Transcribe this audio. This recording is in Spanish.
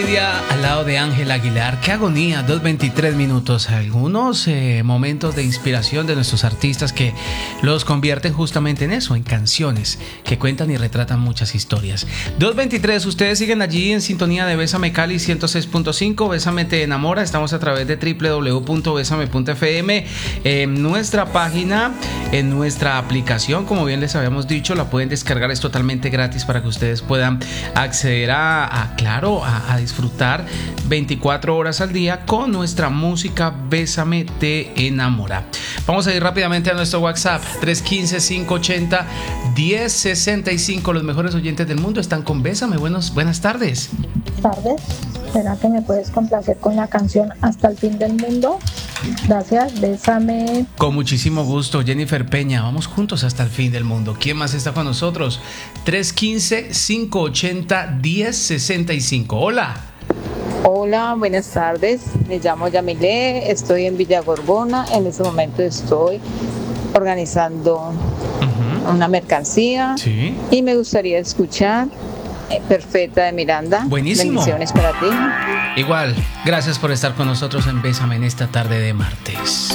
Al lado de Ángel Aguilar, qué agonía, 2:23 minutos. Algunos momentos de inspiración de nuestros artistas que los convierten justamente en eso, en canciones que cuentan y retratan muchas historias. 2:23, ustedes siguen allí en sintonía de Bésame Cali 106.5, Bésame te enamora. Estamos a través de www.besame.fm, en nuestra página, en nuestra aplicación, como bien les habíamos dicho, la pueden descargar, es totalmente gratis para que ustedes puedan acceder a disfrutar 24 horas al día con nuestra música Bésame te enamora. Vamos a ir rápidamente a nuestro WhatsApp 315-580-1065. Los mejores oyentes del mundo están con Bésame. Buenas tardes. Buenas tardes. ¿Será que me puedes complacer con la canción Hasta el fin del mundo? Gracias, Bésame. Con muchísimo gusto, Jennifer Peña. Vamos juntos hasta el fin del mundo. ¿Quién más está con nosotros? 315-580-1065. Hola. Hola, buenas tardes. Me llamo Yamilé, estoy en Villa Gorgona. En este momento estoy organizando una mercancía. Sí. Y me gustaría escuchar Perfecta de Miranda. Buenísimo. Bendiciones para ti. Igual, gracias por estar con nosotros en Bésame en esta tarde de martes.